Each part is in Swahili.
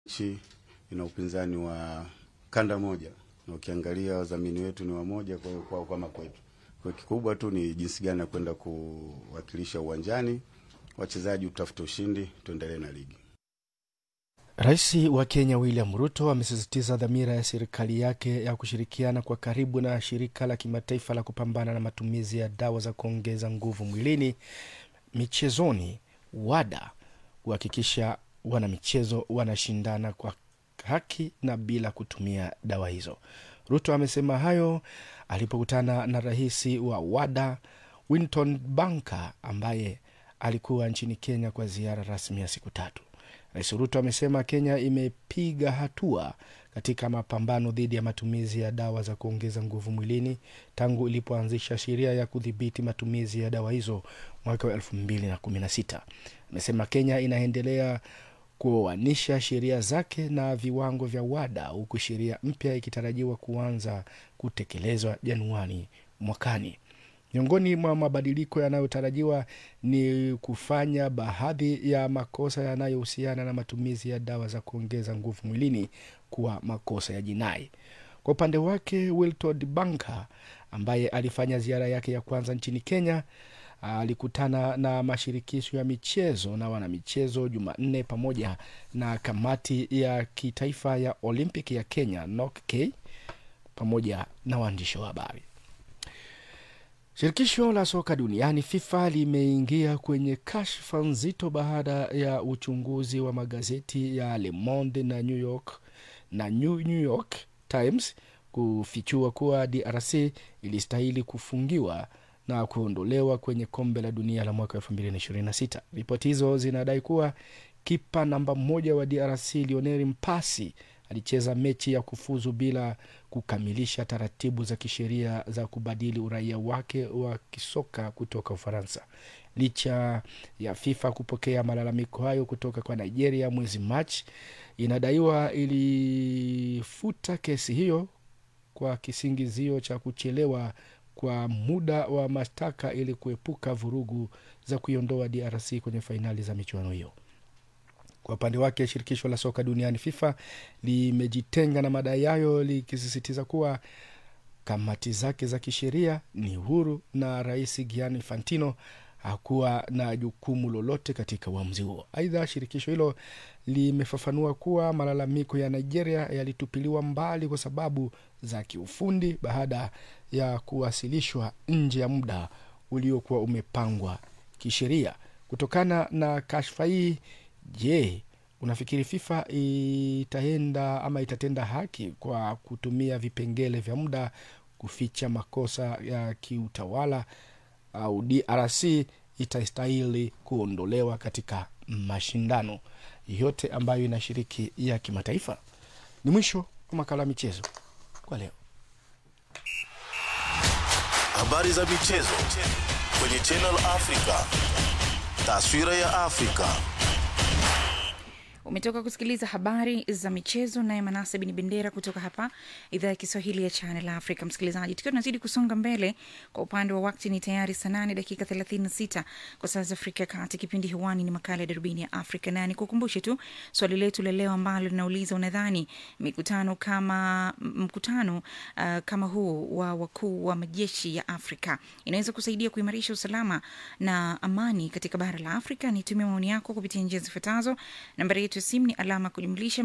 Nchi ina upinzani wa kanda moja, na ukiangalia wadhamini wetu ni wamoja kwa kama kwetu. Kwa kikubwa tu ni jinsi gani kwenda kuwakilisha uwanjani, wachezaji utafuta ushindi, tuendelee na ligi. Rais wa Kenya William Ruto amesisitiza dhamira ya serikali yake ya kushirikiana kwa karibu na shirika la kimataifa la kupambana na matumizi ya dawa za kuongeza nguvu mwilini michezoni WADA, kuhakikisha wanamichezo wanashindana kwa haki na bila kutumia dawa hizo. Ruto amesema hayo alipokutana na rais wa WADA Winton Banka ambaye alikuwa nchini Kenya kwa ziara rasmi ya siku 3. Rais Ruto amesema Kenya imepiga hatua katika mapambano dhidi ya matumizi ya dawa za kuongeza nguvu mwilini tangu ilipoanzisha sheria ya kudhibiti matumizi ya dawa hizo mwaka wa 2016. Amesema Kenya inaendelea kuoanisha sheria zake na viwango vya WADA, huku sheria mpya ikitarajiwa kuanza kutekelezwa Januari mwakani. Miongoni mwa mabadiliko yanayotarajiwa ni kufanya baadhi ya makosa yanayohusiana na matumizi ya dawa za kuongeza nguvu mwilini kuwa makosa ya jinai. Kwa upande wake, Wilton Banka ambaye alifanya ziara yake ya kwanza nchini Kenya alikutana na mashirikisho ya michezo na wanamichezo Jumanne pamoja na kamati ya kitaifa ya Olimpiki ya Kenya NOK pamoja na waandishi wa habari. Shirikisho la soka duniani FIFA limeingia kwenye kashfa nzito baada ya uchunguzi wa magazeti ya Le Monde na New York Times kufichua kuwa DRC ilistahili kufungiwa na kuondolewa kwenye kombe la dunia la mwaka 2026. Ripoti hizo zinadai kuwa kipa namba 1 wa DRC Lionel Mpasi alicheza mechi ya kufuzu bila kukamilisha taratibu za kisheria za kubadili uraia wake wa kisoka kutoka Ufaransa. Licha ya FIFA kupokea malalamiko hayo kutoka kwa Nigeria mwezi Machi, inadaiwa ilifuta kesi hiyo kwa kisingizio cha kuchelewa kwa muda wa mashtaka ili kuepuka vurugu za kuiondoa DRC kwenye fainali za michuano hiyo. Kwa upande wake, shirikisho la soka duniani FIFA limejitenga na madai hayo, likisisitiza kuwa kamati zake za kisheria ni huru na Rais Gianni Infantino hakuwa na jukumu lolote katika uamuzi huo. Aidha, shirikisho hilo limefafanua kuwa malalamiko ya Nigeria yalitupiliwa mbali kwa sababu za kiufundi baada ya kuwasilishwa nje ya muda uliokuwa umepangwa kisheria. Kutokana na kashfa hii, je, unafikiri FIFA itatenda haki kwa kutumia vipengele vya muda kuficha makosa ya kiutawala, au DRC itastahili kuondolewa katika mashindano yote ambayo inashiriki ya kimataifa? Ni mwisho wa makala michezo kwa leo. Habari za michezo kwenye Channel Africa. Taswira ya Afrika. Umetoka kusikiliza habari za michezo na Manase bin Bendera kutoka hapa idhaa ya Kiswahili ya Channel Africa. Msikilizaji, tukiwa tunazidi kusonga mbele, kwa upande wa wakati ni tayari saa 8:36 kwa saa za Afrika Kati. Kipindi hewani ni makala ya Darubini ya Afrika, na nikukumbushe tu swali letu la leo ambalo linauliza, unadhani mkutano kama huu wa wakuu wa majeshi ya Afrika inaweza kusaidia kuimarisha usalama na amani katika bara la Afrika? Nitumie maoni yako kupitia njia zifuatazo. Nambari yetu simu ni alama kujumlisha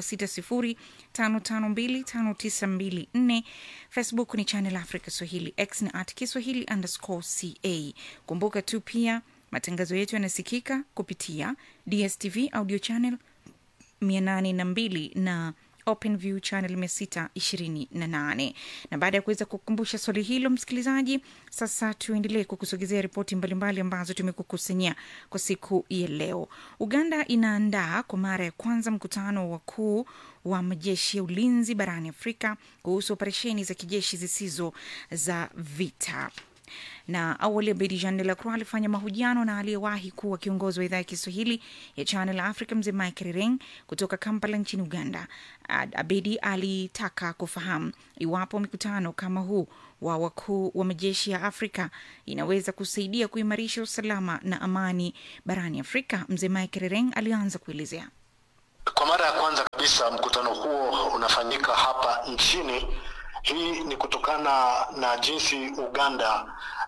2760552594. Facebook ni Channel Africa Swahili, X ni @Kiswahili_CA. Kumbuka tu pia matangazo yetu yanasikika kupitia DSTV audio channel 802 na OpenView channel 628. Na baada ya kuweza kukumbusha swali hilo, msikilizaji, sasa tuendelee kukusogezea ripoti mbalimbali ambazo tumekukusanyia kwa siku ya leo. Uganda inaandaa kwa mara ya kwanza mkutano wakuu wa majeshi ya ulinzi barani Afrika kuhusu operesheni za kijeshi zisizo za vita. Na awali Abedi Jean de la Croix alifanya mahojiano na aliyewahi kuwa kiongozi wa idhaa ya Kiswahili ya Channel Africa Mzee Mike Rireng kutoka Kampala nchini Uganda. Abedi alitaka kufahamu iwapo mikutano kama huu wa wakuu wa majeshi ya Afrika inaweza kusaidia kuimarisha usalama na amani barani Afrika. Mzee Mike Rireng alianza kuelezea. Kwa mara ya kwanza kabisa mkutano huo unafanyika hapa nchini. Hii ni kutokana na jinsi Uganda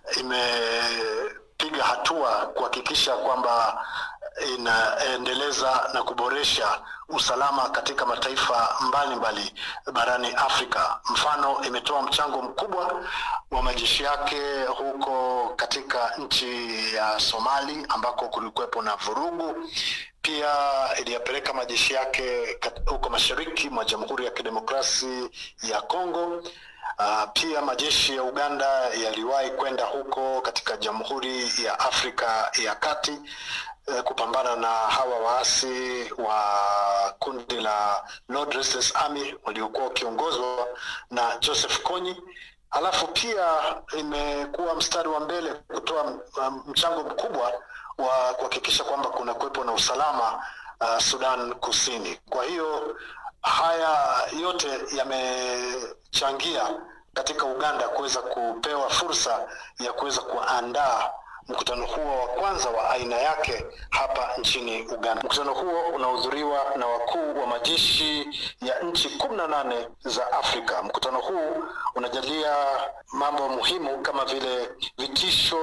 imepiga hatua kuhakikisha kwamba inaendeleza na kuboresha usalama katika mataifa mbalimbali barani Afrika. Mfano, imetoa mchango mkubwa wa majeshi yake huko katika nchi ya Somali ambako kulikuwepo na vurugu. Pia iliyapeleka majeshi yake huko mashariki mwa Jamhuri ya Kidemokrasi ya Kongo. Pia majeshi ya Uganda yaliwahi kwenda huko katika Jamhuri ya Afrika ya Kati kupambana na hawa waasi wa kundi la Lord Resistance Army waliokuwa kiongozwa na Joseph Kony. Alafu pia imekuwa mstari wa mbele kutoa mchango mkubwa wa kuhakikisha kwamba kuna kuwepo na usalama Sudan Kusini. Kwa hiyo haya yote yamechangia katika Uganda kuweza kupewa fursa ya kuweza kuandaa mkutano huo wa kwanza wa aina yake hapa nchini Uganda. Mkutano huo unahudhuriwa na wakuu wa majeshi ya nchi 18 za Afrika. Mkutano huu unajalia mambo muhimu kama vile vitisho,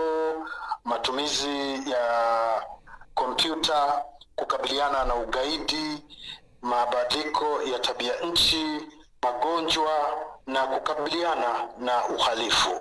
matumizi ya kompyuta, kukabiliana na ugaidi, mabadiliko ya tabia nchi, magonjwa na kukabiliana na uhalifu.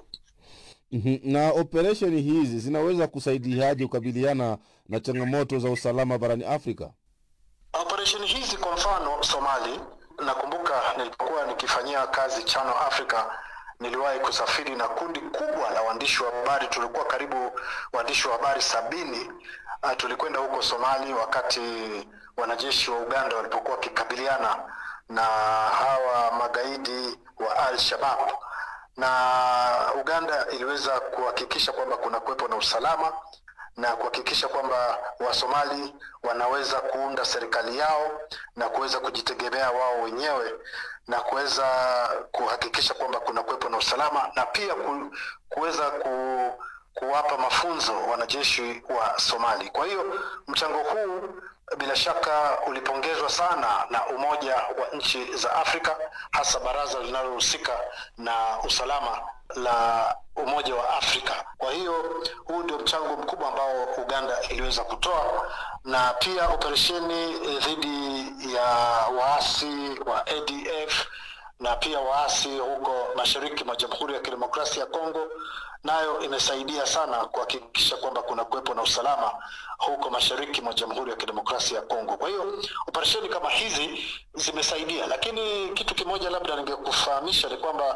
Na operation hizi zinaweza kusaidiaje kukabiliana na changamoto za usalama barani Afrika? Operation hizi kwa mfano Somali, nakumbuka nilipokuwa nikifanyia kazi Channel Africa, niliwahi kusafiri na kundi kubwa la waandishi wa habari. Tulikuwa karibu waandishi wa habari 70. Tulikwenda huko Somali wakati wanajeshi wa Uganda walipokuwa kikabiliana na hawa magaidi wa Al-Shabaab, na Uganda iliweza kuhakikisha kwamba kuna kuwepo na usalama na kuhakikisha kwamba Wasomali wanaweza kuunda serikali yao na kuweza kujitegemea wao wenyewe na kuweza kuhakikisha kwamba kuna kuwepo na usalama na pia kuweza kuwapa mafunzo wanajeshi wa Somali. Kwa hiyo mchango huu bila shaka ulipongezwa sana na Umoja wa Nchi za Afrika, hasa baraza linalohusika na usalama la Umoja wa Afrika. Kwa hiyo huu ndio mchango mkubwa ambao Uganda iliweza kutoa, na pia operesheni dhidi ya waasi wa ADF na pia waasi huko mashariki mwa Jamhuri ya Kidemokrasia ya Kongo nayo imesaidia sana kuhakikisha kwamba kuna kuwepo na usalama huko mashariki mwa Jamhuri ya Kidemokrasia ya Kongo. Kwa hiyo operesheni kama hizi zimesaidia, lakini kitu kimoja labda ningekufahamisha ni kwamba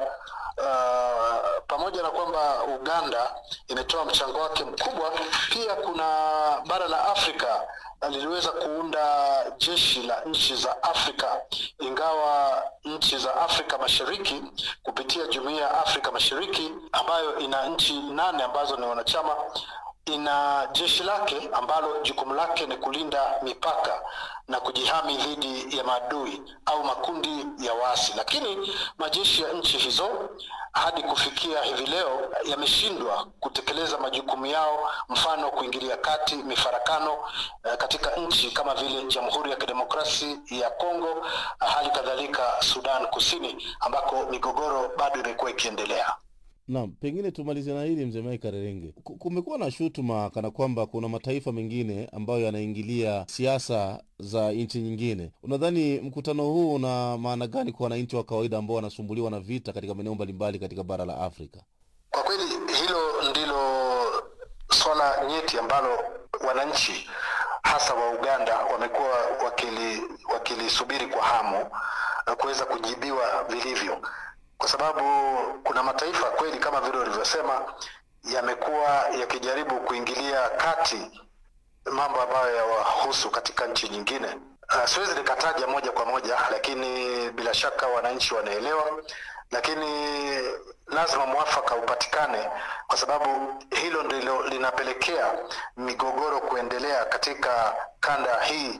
pamoja na kwamba Uganda imetoa mchango wake mkubwa, pia kuna bara la Afrika liliweza kuunda jeshi la nchi za Afrika, ingawa nchi za Afrika Mashariki kupitia Jumuiya ya Afrika Mashariki ambayo ina nchi 8 ambazo ni wanachama, ina jeshi lake ambalo jukumu lake ni kulinda mipaka na kujihami dhidi ya maadui au makundi ya waasi. Lakini majeshi ya nchi hizo hadi kufikia hivi leo yameshindwa kutekeleza majukumu yao, mfano kuingilia kati mifarakano katika nchi kama vile Jamhuri ya Kidemokrasia ya Kongo, hali kadhalika Sudan Kusini ambako migogoro bado imekuwa ikiendelea. Naam, pengine tumalize na hili mzee Mike Karerenge. Kumekuwa na shutuma kana kwamba kuna mataifa mengine ambayo yanaingilia siasa za nchi nyingine. Unadhani mkutano huu una maana gani kwa wananchi wa kawaida ambao wanasumbuliwa na vita katika maeneo mbalimbali katika bara la Afrika? Kwa kweli hilo ndilo swala nyeti ambalo wananchi hasa wa Uganda wamekuwa wakilisubiri kwa hamu kuweza kujibiwa vilivyo, kwa sababu kuna mataifa kweli kama vile ulivyosema yamekuwa yakijaribu kuingilia kati mambo ambayo yawahusu katika nchi nyingine. Siwezi nikataja moja kwa moja, lakini bila shaka wananchi wanaelewa, lakini lazima mwafaka upatikane, kwa sababu hilo ndilo linapelekea migogoro kuendelea katika kanda hii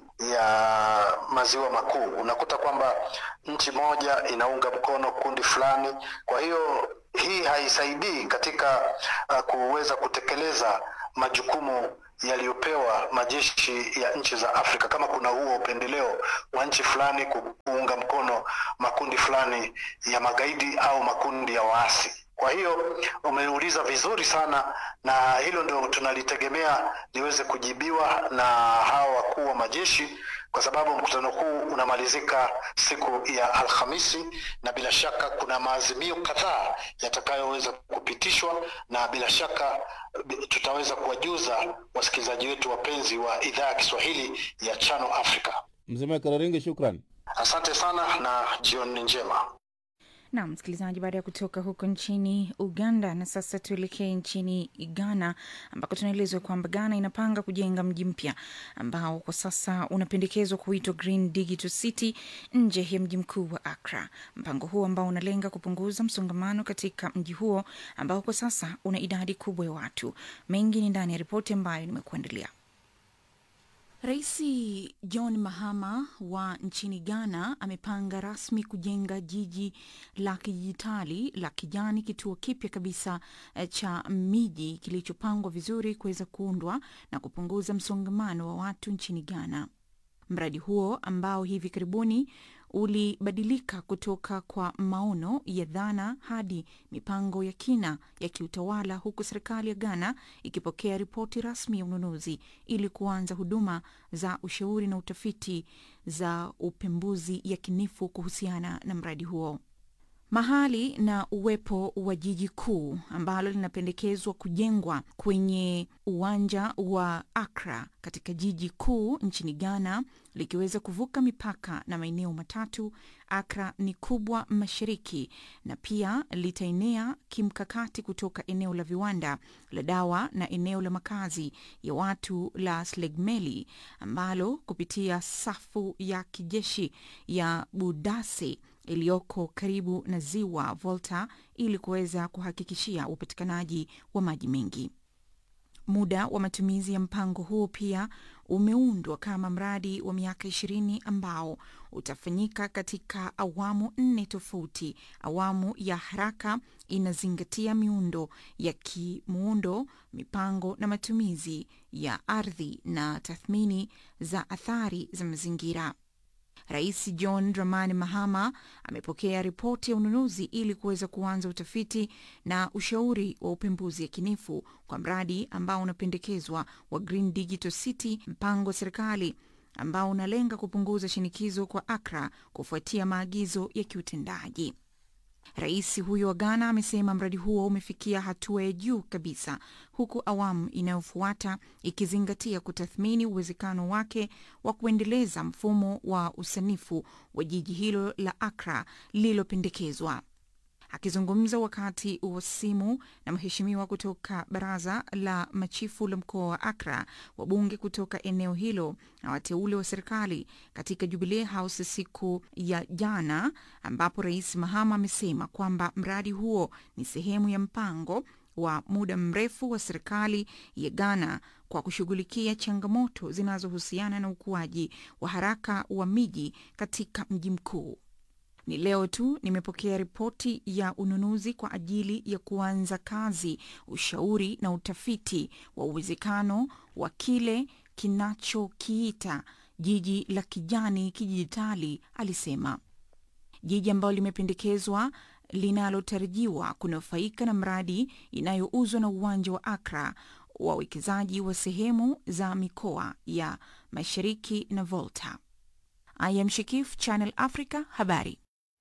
ya maziwa makuu. Unakuta kwamba nchi moja inaunga mkono kundi fulani, kwa hiyo hii haisaidii katika kuweza kutekeleza majukumu yaliyopewa majeshi ya nchi za Afrika, kama kuna huo upendeleo wa nchi fulani kuunga mkono makundi fulani ya magaidi au makundi ya waasi. Kwa hiyo umeuliza vizuri sana, na hilo ndio tunalitegemea liweze kujibiwa na hao wakuu wa majeshi, kwa sababu mkutano huu unamalizika siku ya Alhamisi, na bila shaka kuna maazimio kadhaa yatakayoweza kupitishwa, na bila shaka tutaweza kuwajuza wasikilizaji wetu wapenzi wa idhaa ya Kiswahili ya Channel Africa. Mzee Mike Kararenge, shukrani. Asante sana na jioni njema. Na msikilizaji, baada ya kutoka huko nchini Uganda, na sasa tuelekee nchini Ghana, ambako tunaelezwa kwamba Ghana inapanga kujenga mji mpya ambao kwa sasa unapendekezwa kuitwa Green Digital City nje ya mji mkuu wa Accra. Mpango huo ambao unalenga kupunguza msongamano katika mji huo ambao kwa sasa una idadi kubwa ya watu. Mengi ni ndani ya ripoti ambayo nimekuandalia. Rais John Mahama wa nchini Ghana amepanga rasmi kujenga jiji la kidijitali la kijani, kituo kipya kabisa cha miji kilichopangwa vizuri kuweza kuundwa na kupunguza msongamano wa watu nchini Ghana. Mradi huo ambao hivi karibuni ulibadilika kutoka kwa maono ya dhana hadi mipango ya kina ya kiutawala, huku serikali ya Ghana ikipokea ripoti rasmi ya ununuzi ili kuanza huduma za ushauri na utafiti za upembuzi yakinifu kuhusiana na mradi huo. Mahali na uwepo wa jiji kuu ambalo linapendekezwa kujengwa kwenye uwanja wa Accra katika jiji kuu nchini Ghana, likiweza kuvuka mipaka na maeneo matatu. Accra ni kubwa mashariki na pia litaenea kimkakati kutoka eneo la viwanda la dawa na eneo la makazi ya watu la Slegmeli, ambalo kupitia safu ya kijeshi ya Budase iliyoko karibu na ziwa Volta ili kuweza kuhakikishia upatikanaji wa maji mengi. Muda wa matumizi ya mpango huo pia umeundwa kama mradi wa miaka 20 ambao utafanyika katika awamu 4 tofauti. Awamu ya haraka inazingatia miundo ya kimuundo, mipango na matumizi ya ardhi na tathmini za athari za mazingira. Rais John Dramani Mahama amepokea ripoti ya ununuzi ili kuweza kuanza utafiti na ushauri wa upembuzi yakinifu kwa mradi ambao unapendekezwa wa Green Digital City, mpango wa serikali ambao unalenga kupunguza shinikizo kwa Accra kufuatia maagizo ya kiutendaji. Rais huyo wa Ghana amesema mradi huo umefikia hatua ya juu kabisa, huku awamu inayofuata ikizingatia kutathmini uwezekano wake wa kuendeleza mfumo wa usanifu wa jiji hilo la Accra lililopendekezwa. Akizungumza wakati wa simu na mheshimiwa kutoka baraza la machifu la mkoa wa Accra, wabunge kutoka eneo hilo na wateule wa serikali katika Jubilee House siku ya jana, ambapo Rais Mahama amesema kwamba mradi huo ni sehemu ya mpango wa muda mrefu wa serikali ya Ghana kwa kushughulikia changamoto zinazohusiana na ukuaji wa haraka wa miji katika mji mkuu. Ni leo tu nimepokea ripoti ya ununuzi kwa ajili ya kuanza kazi, ushauri na utafiti wa uwezekano wa kile kinachokiita jiji la kijani kidijitali, alisema. Jiji ambalo limependekezwa linalotarajiwa kunufaika na mradi inayouzwa na uwanja wa Accra, wawekezaji wa sehemu za mikoa ya Mashariki na Volta. I am Shikif, Channel Africa, habari.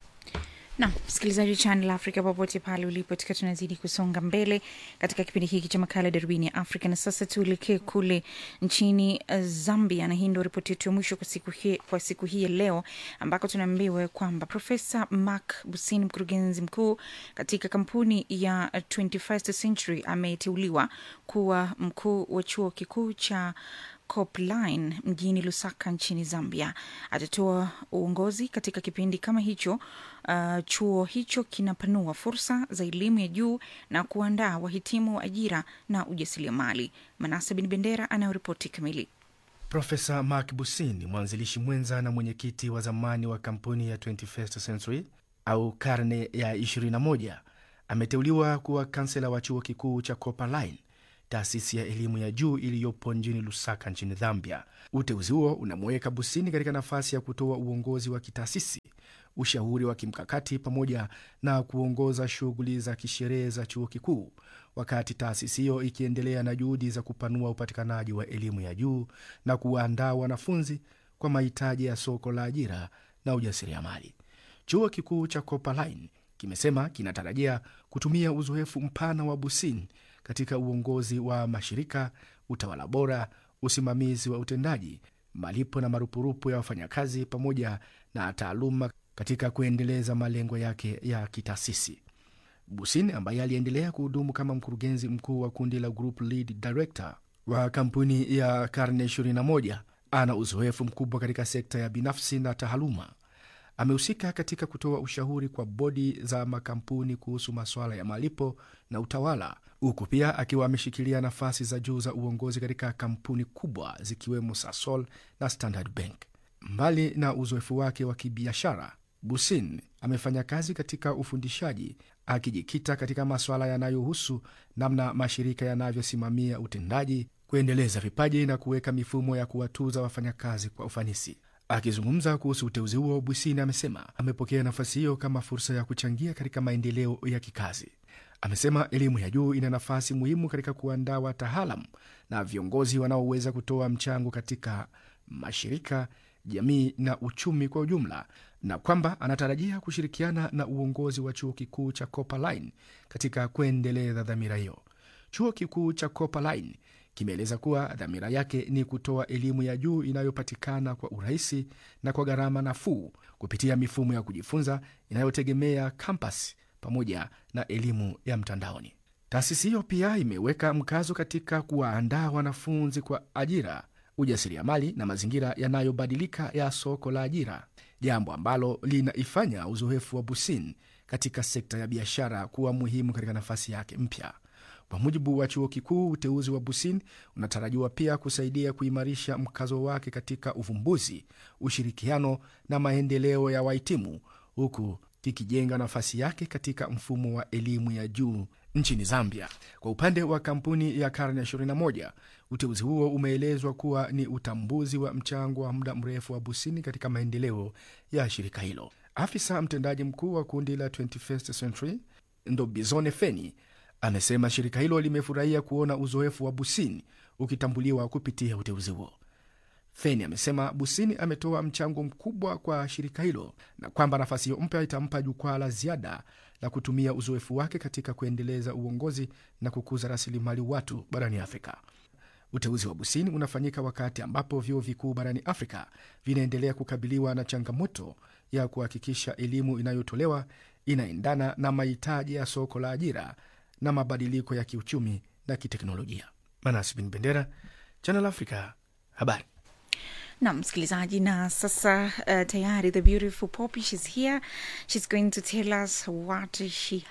Na msikilizaji Channel Africa popote pale ulipo, tunazidi kusonga mbele katika kipindi hiki cha makala Darubini ya Afrika, na sasa tuelekee kule nchini Zambia, na hii ndio ripoti yetu ya mwisho kwa siku hii leo, ambako tunaambiwa kwamba Profesa Mark Busini, mkurugenzi mkuu katika kampuni ya 21st Century, ameteuliwa kuwa mkuu wa chuo kikuu cha Copline mjini Lusaka nchini Zambia. Atatoa uongozi katika kipindi kama hicho. Chuo hicho kinapanua fursa za elimu ya juu na kuandaa wahitimu wa ajira na ujasiriamali. Manase bin Bendera anayoripoti kamili. Profesa Mark Busini, mwanzilishi mwenza na mwenyekiti wa zamani wa kampuni ya 21st Century au karne ya 21, ameteuliwa kuwa kansela wa chuo kikuu cha Copperline taasisi ya elimu ya juu iliyopo mjini Lusaka nchini Zambia. Uteuzi huo unamweka Busini katika nafasi ya kutoa uongozi wa kitaasisi, ushauri wa kimkakati pamoja na kuongoza shughuli za kisheria za chuo kikuu, wakati taasisi hiyo ikiendelea na juhudi za kupanua upatikanaji wa elimu ya juu na kuwaandaa wanafunzi kwa mahitaji ya soko la ajira na ujasiriamali. Chuo kikuu cha Copperline kimesema kinatarajia kutumia uzoefu mpana wa Busini katika uongozi wa mashirika, utawala bora, usimamizi wa utendaji, malipo na marupurupu ya wafanyakazi pamoja na taaluma katika kuendeleza malengo yake ya kitaasisi. Busini ambaye aliendelea kuhudumu kama mkurugenzi mkuu wa kundi la Group Lead Director wa kampuni ya Karne 21 ana uzoefu mkubwa katika sekta ya binafsi na taaluma. Amehusika katika kutoa ushauri kwa bodi za makampuni kuhusu masuala ya malipo na utawala, huku pia akiwa ameshikilia nafasi za juu za uongozi katika kampuni kubwa zikiwemo Sasol na Standard Bank. Mbali na uzoefu wake wa kibiashara, Busini amefanya kazi katika ufundishaji, akijikita katika masuala yanayohusu namna mashirika yanavyosimamia utendaji, kuendeleza vipaji na kuweka mifumo ya kuwatuza wafanyakazi kwa ufanisi. Akizungumza kuhusu uteuzi huo, Busini amesema amepokea nafasi hiyo kama fursa ya kuchangia katika maendeleo ya kikazi. Amesema elimu ya juu ina nafasi muhimu katika kuandaa wataalamu na viongozi wanaoweza kutoa mchango katika mashirika, jamii na uchumi kwa ujumla, na kwamba anatarajia kushirikiana na uongozi wa chuo kikuu cha Copperline katika kuendeleza dhamira hiyo. Chuo kikuu cha Copperline kimeeleza kuwa dhamira yake ni kutoa elimu ya juu inayopatikana kwa urahisi na kwa gharama nafuu kupitia mifumo ya kujifunza inayotegemea kampasi pamoja na elimu ya mtandaoni. Taasisi hiyo pia imeweka mkazo katika kuwaandaa wanafunzi kwa ajira, ujasiriamali na mazingira yanayobadilika ya soko la ajira, jambo ambalo linaifanya uzoefu wa Busini katika sekta ya biashara kuwa muhimu katika nafasi yake mpya. Kwa mujibu wa chuo kikuu, uteuzi wa Busini unatarajiwa pia kusaidia kuimarisha mkazo wake katika uvumbuzi, ushirikiano na maendeleo ya wahitimu, huku kikijenga nafasi yake katika mfumo wa elimu ya juu nchini Zambia. Kwa upande wa kampuni ya Karne 21, uteuzi huo umeelezwa kuwa ni utambuzi wa mchango wa muda mrefu wa Busini katika maendeleo ya shirika hilo. Afisa mtendaji mkuu wa kundi la 21st Century, Ndobizone Feni, amesema shirika hilo limefurahia kuona uzoefu wa Busini ukitambuliwa kupitia uteuzi huo. Feni amesema Busini ametoa mchango mkubwa kwa shirika hilo na kwamba nafasi hiyo mpya itampa jukwaa la ziada la kutumia uzoefu wake katika kuendeleza uongozi na kukuza rasilimali watu barani Afrika. Uteuzi wa Busini unafanyika wakati ambapo vyuo vikuu barani Afrika vinaendelea kukabiliwa na changamoto ya kuhakikisha elimu inayotolewa inaendana na mahitaji ya soko la ajira na mabadiliko ya kiuchumi na kiteknolojia. Manas bin Bendera, Channel Africa, habari. Na msikilizaji, na sasa tayari the beautiful Poppy, she's here. She's going to tell us what she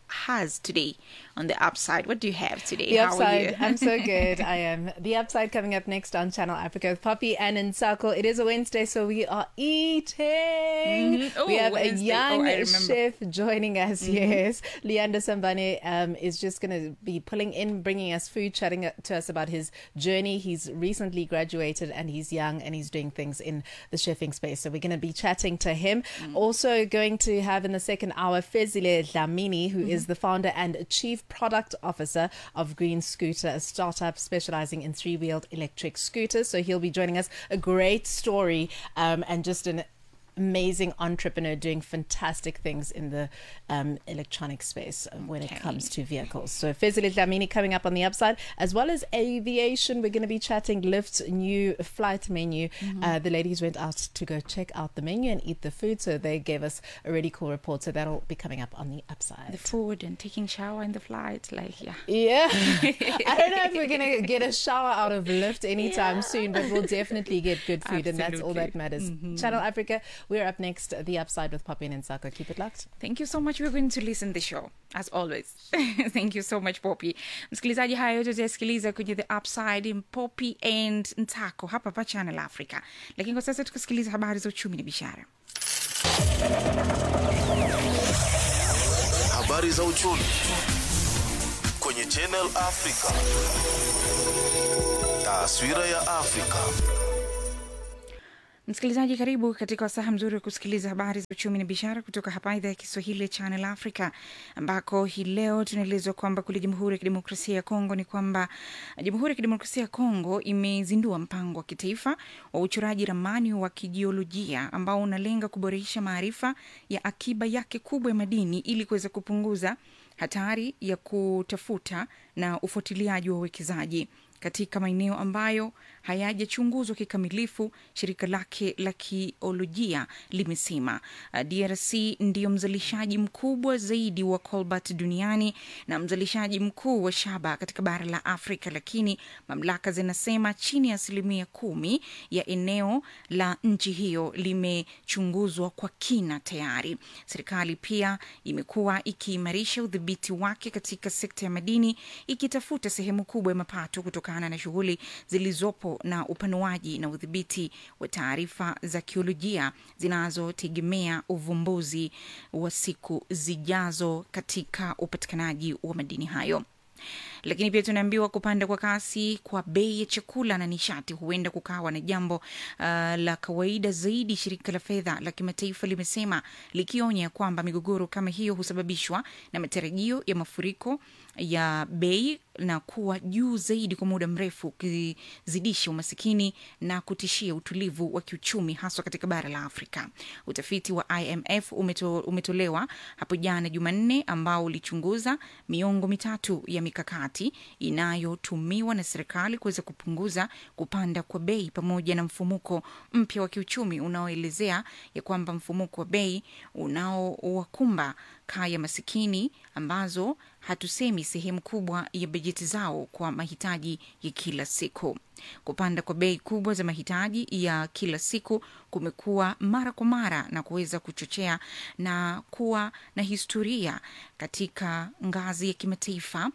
has today on the upside. What do you have today? The How upside, are you? I'm so good. I am. The upside coming up next on Channel Africa with Poppy and Nsako. It is a Wednesday, so we are eating. Mm-hmm. Oh, we have Wednesday. a young I remember. chef joining us. Yes, Leander Sambane is just going to be pulling in, bringing us food, chatting to us about his journey. He's recently graduated and he's young and he's doing things in the chefing space. So we're going to be chatting to him. Also going to have in the second hour Fezile Dlamini, who is the founder and chief product officer of Green Scooter, a startup specializing in three-wheeled electric scooters. So he'll be joining us. A great story and just an amazing entrepreneur doing fantastic things in the electronic space when it comes to vehicles. So Fezile Dlamini coming up on the upside, as well as aviation. We're going to be chatting Lyft's new flight menu. The ladies went out to go check out the menu and eat the food, so they gave us a really cool report. So that'll be coming up on the upside. The food and taking shower in the flight, like, yeah. Yeah. I don't know if we're going to get a shower out of Lyft anytime soon, but we'll definitely get good food, and that's all that matters. Channel Africa, we're up next, The Upside with Poppy and Nsako. Keep it locked. Thank you so much. We're going to listen the show as always. Thank you so much, Poppy. Msikilizaji, haya yote tutasikiliza kwenye The Upside in Poppy and Nsako hapa pa Channel Africa. Lakini kwa sasa tukasikiliza habari za uchumi na biashara. Habari za uchumi kwenye kwenye Channel Africa. Taswira ya Afrika. Msikilizaji, karibu katika wasaa mzuri wa kusikiliza habari za uchumi na biashara kutoka hapa idhaa ya Kiswahili ya Channel Africa, ambako hii leo tunaelezwa kwamba kule Jamhuri ya Kidemokrasia ya Kongo ni kwamba Jamhuri ya Kidemokrasia ya Kongo imezindua mpango wa kitaifa wa uchoraji ramani wa kijiolojia ambao unalenga kuboresha maarifa ya akiba yake kubwa ya madini ili kuweza kupunguza hatari ya kutafuta na ufuatiliaji wa uwekezaji katika maeneo ambayo hayajachunguzwa kikamilifu. Shirika lake la kiolojia limesema DRC ndiyo mzalishaji mkubwa zaidi wa cobalt duniani na mzalishaji mkuu wa shaba katika bara la Afrika, lakini mamlaka zinasema chini ya 10% ya eneo la nchi hiyo limechunguzwa kwa kina tayari. Serikali pia imekuwa ikiimarisha udhibiti wake katika sekta ya madini, ikitafuta sehemu kubwa ya mapato kutokana na shughuli zilizopo na upanuaji na udhibiti wa taarifa za kiolojia zinazotegemea uvumbuzi wa siku zijazo katika upatikanaji wa madini hayo. Lakini pia tunaambiwa kupanda kwa kasi kwa bei ya chakula na nishati huenda kukawa na jambo la kawaida zaidi, shirika la fedha la kimataifa limesema, likionya kwamba migogoro kama hiyo husababishwa na matarajio ya mafuriko ya bei na kuwa juu zaidi kwa muda mrefu, kuzidisha umasikini na kutishia utulivu wa kiuchumi haswa katika bara la Afrika. Utafiti wa IMF umetolewa hapo jana Jumanne, ambao ulichunguza miongo mitatu ya mikakati inayotumiwa na serikali kuweza kupunguza kupanda kwa bei pamoja na mfumuko mpya wa kiuchumi unaoelezea ya kwamba mfumuko wa bei unaowakumba kaya masikini ambazo hatusemi sehemu kubwa ya bajeti zao kwa mahitaji ya kila siku. Kupanda kwa bei kubwa za mahitaji ya kila siku kumekuwa mara kwa mara na kuweza kuchochea na kuwa na historia katika ngazi ya kimataifa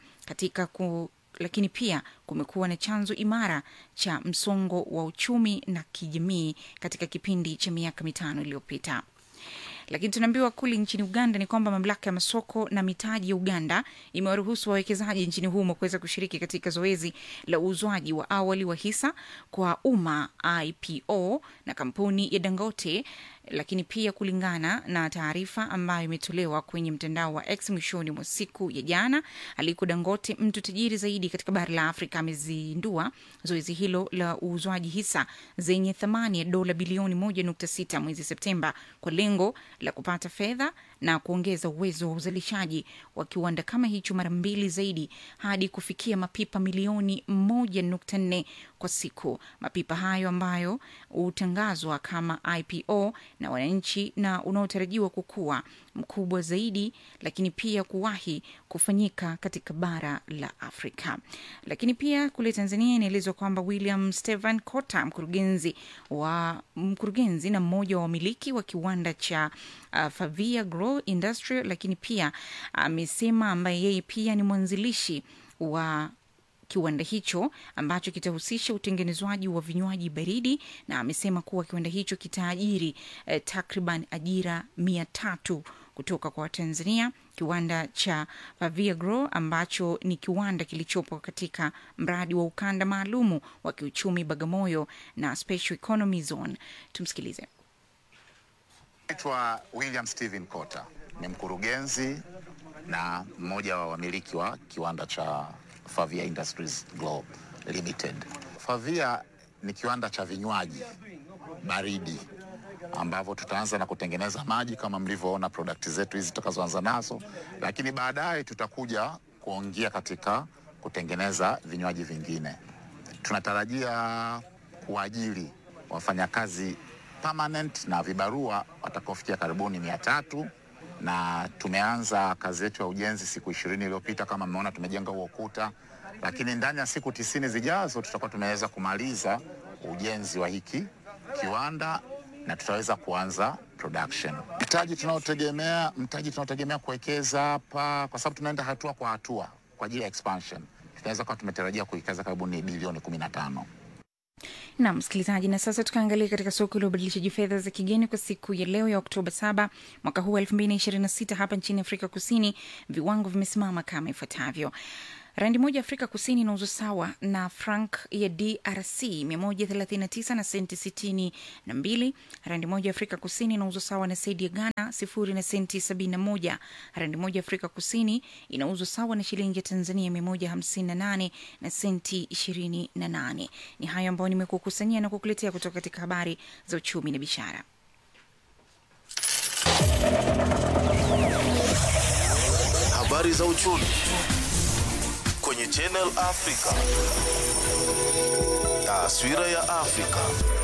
lakini pia kumekuwa na chanzo imara cha msongo wa uchumi na kijamii katika kipindi cha miaka 5 iliyopita. Lakini tunaambiwa kule nchini Uganda ni kwamba mamlaka ya masoko na mitaji ya Uganda imewaruhusu wawekezaji nchini humo kuweza kushiriki katika zoezi la uuzwaji wa awali wa hisa kwa umma IPO na kampuni ya Dangote. Lakini pia kulingana na taarifa ambayo imetolewa kwenye mtandao wa X mwishoni mwa siku ya jana, Aliko Dangote, mtu tajiri zaidi katika bara la Afrika, amezindua zoezi hilo la uuzwaji hisa zenye thamani ya dola bilioni 1.6 mwezi Septemba kwa lengo la kupata fedha na kuongeza uwezo wa uzalishaji wa kiwanda kama hicho mara 2 zaidi hadi kufikia mapipa milioni 1.4 kwa siku. Mapipa hayo ambayo hutangazwa kama IPO na wananchi na unaotarajiwa kukua mkubwa zaidi, lakini pia kuwahi kufanyika katika bara la Afrika. Lakini pia kule Tanzania inaelezwa kwamba William Steven Kota, mkurugenzi na mmoja wa wamiliki wa kiwanda cha Favia Grow Industrial, lakini pia amesema ambaye yeye pia ni mwanzilishi wa kiwanda hicho ambacho kitahusisha utengenezwaji wa vinywaji baridi, na amesema kuwa kiwanda hicho kitaajiri takriban ajira 300 kutoka kwa Tanzania. Kiwanda cha Favia Grow ambacho ni kiwanda kilichopo katika mradi wa ukanda maalumu wa kiuchumi Bagamoyo na Special Economy Zone. Tumsikilize. Naitwa William Steven Kota, ni mkurugenzi na mmoja wa wamiliki wa kiwanda cha Favia Industries Global Limited. Favia ni kiwanda cha vinywaji baridi ambavyo tutaanza na kutengeneza maji kama mlivyoona product zetu hizi tutakazoanza nazo, lakini baadaye tutakuja kuongea katika kutengeneza vinywaji vingine. Tunatarajia kuajiri wafanyakazi permanent na vibarua watakaofikia karibuni 300, na tumeanza kazi yetu ya ujenzi siku 20 iliyopita. Kama mmeona tumejenga huo ukuta, lakini ndani ya siku 90 zijazo tutakuwa tumeweza kumaliza ujenzi wa hiki kiwanda na tutaweza kuanza production. Mtaji tunaotegemea kuwekeza hapa, kwa sababu tunaenda hatua kwa hatua kwa ajili ya expansion, tunaweza kuwa tumetarajia kuwekeza karibu ni bilioni 15. Na msikilizaji, na sasa tukaangalia katika soko la ubadilishaji fedha za kigeni kwa siku ya leo ya Oktoba 7 mwaka huu 2026 hapa nchini Afrika Kusini. Viwango vimesimama kama ifuatavyo. Randi moja Afrika Kusini inauzwa sawa na franc ya DRC 139 na senti 62. Randi moja Afrika Kusini inauzwa sawa na sedi ya Ghana 0 na senti 71. Randi moja Afrika Kusini inauzwa sawa na shilingi ya Tanzania 158 na senti 28. Ni hayo ambayo nimekukusanyia na kukuletea kutoka katika habari za uchumi na biashara. Habari za uchumi kwenye Channel Africa. Taswira ya Afrika.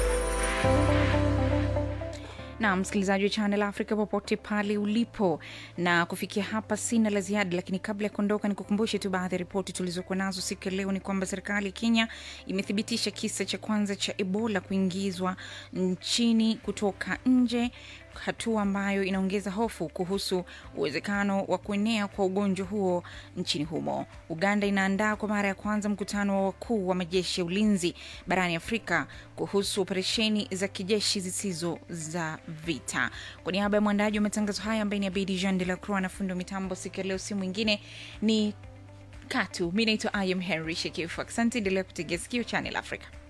Na msikilizaji wa Channel Africa popote pale ulipo, na kufikia hapa sina la ziada, lakini kabla ya kuondoka nikukumbushe tu baadhi ya ripoti tulizokuwa nazo siku ya leo. Ni kwamba serikali ya Kenya imethibitisha kisa cha kwanza cha Ebola kuingizwa nchini kutoka nje, hatua ambayo inaongeza hofu kuhusu uwezekano wa kuenea kwa ugonjwa huo nchini humo. Uganda inaandaa kwa mara ya kwanza mkutano wa wakuu wa majeshi ya ulinzi barani Afrika kuhusu operesheni za kijeshi zisizo za vita. Kwa niaba ya mwandaji wa matangazo haya ambaye ni Abedi Jean de la Croix na fundo mitambo siku ya leo, si mwingine ni Katu. Mimi naitwa I am Henry Shekifu. Asante, endelea kutegea sikio Channel Africa.